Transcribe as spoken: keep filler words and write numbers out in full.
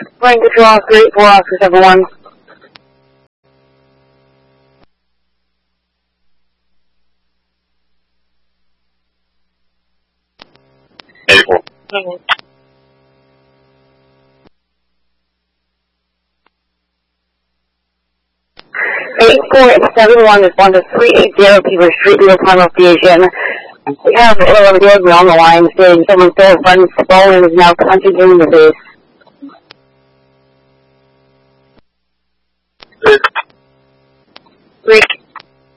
Flight control, three, four, Oscar, seven, one. eighty-four. Mm-hmm. eight four seven one, respond to three eight zero, Peter Street, real time station. We have an eleven Dogman on the line saying someone stole funds, phone, and is now punching in the base. Rick. Rick.